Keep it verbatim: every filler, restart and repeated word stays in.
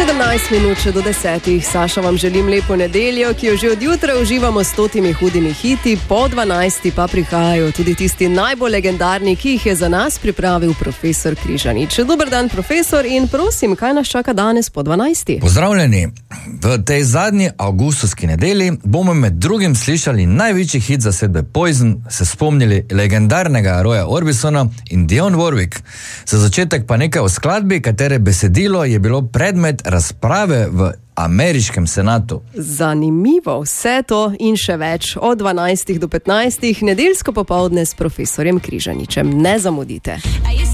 sedemnajst minut še do desetih. Saša, vam želim lepo nedeljo, ki jo že od jutra uživamo s stotimi hudimi hiti, po dvanajsti pa prihajajo tudi tisti najbolj legendarni, ki jih je za nas pripravil profesor Križanič. Dober dan, profesor, in prosim, kaj nas čaka danes po dvanajsti? Pozdravljeni. V tej zadnji avgustovski nedelji bomo med drugim slišali največji hit zasedbe Poison, se spomnili legendarnega Roya Orbisona in Dionne Warwick. Za začetek pa nekaj o skladbi, katere besedilo je bilo predmet razprave v ameriškem senatu. Zanimivo, vse to in še več od dvanajstih do petnajstih, nedeljsko popoldne s profesorjem Križaničem. Ne zamudite.